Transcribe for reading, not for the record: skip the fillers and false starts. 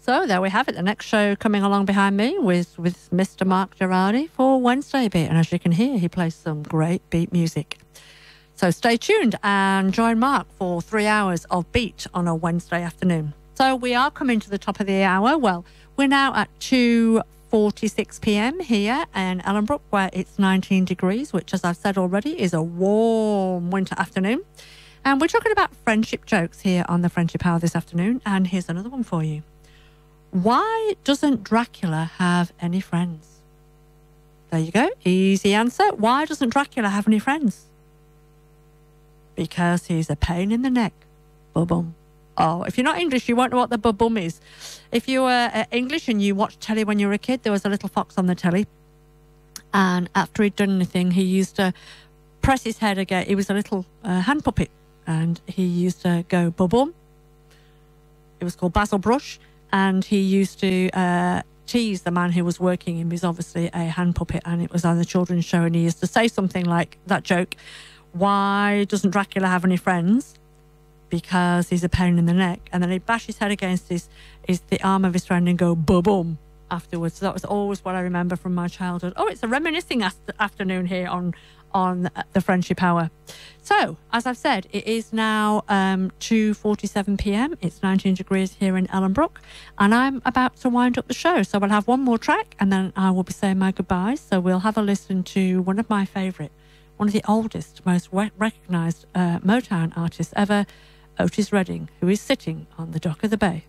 So there we have it. The next show coming along behind me with Mr. Mark Girardi for Wednesday Beat. And as you can hear, he plays some great beat music. So stay tuned and join Mark for 3 hours of beat on a Wednesday afternoon. So we are coming to the top of the hour. Well, we're now at 2:46 p.m. here in Ellenbrook, where it's 19 degrees, which, as I've said already, is a warm winter afternoon. And we're talking about friendship jokes here on the Friendship Hour this afternoon. And here's another one for you. Why doesn't Dracula have any friends? There you go. Easy answer. Why doesn't Dracula have any friends? Because he's a pain in the neck. Ba-bum. Oh, if you're not English, you won't know what the ba-bum is. If you were English and you watched telly when you were a kid, there was a little fox on the telly. And after he'd done anything, he used to press his head again. He was a little hand puppet. And he used to go ba-bum. It was called Basil Brush. And he used to tease the man who was working him. He was obviously a hand puppet. And it was on the children's show. And he used to say something like that joke. Why doesn't Dracula have any friends? Because he's a pain in the neck. And then he'd bash his head against the arm of his friend and go ba-bum afterwards. So that was always what I remember from my childhood. Oh, it's a reminiscing afternoon here on the Friendship Hour. So, as I've said, it is now 2:47 p.m. It's 19 degrees here in Ellenbrook, and I'm about to wind up the show. So we'll have one more track, and then I will be saying my goodbyes. So we'll have a listen to one of my favourite, one of the oldest, most recognised Motown artists ever, Otis Redding, who is sitting on the dock of the bay.